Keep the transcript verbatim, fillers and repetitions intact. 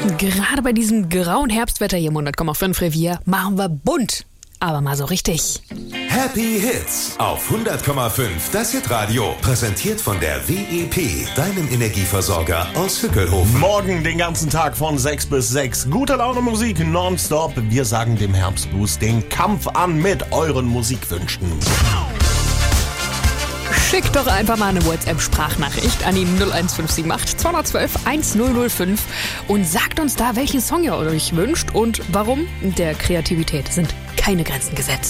Gerade bei diesem grauen Herbstwetter hier im hundert Komma fünf Revier machen wir bunt, aber mal so richtig. Happy Hits auf hundert Komma fünf, das Hitradio. Präsentiert von der W E P, deinem Energieversorger aus Hückelhofen. Morgen den ganzen Tag von sechs bis sechs. Gute Laune Musik nonstop. Wir sagen dem Herbstblues den Kampf an mit euren Musikwünschen. Schickt doch einfach mal eine WhatsApp-Sprachnachricht an die null eins fünf sieben acht zwei eins zwei eins null null fünf und sagt uns da, welchen Song ihr euch wünscht und warum. Der Kreativität sind keine Grenzen gesetzt.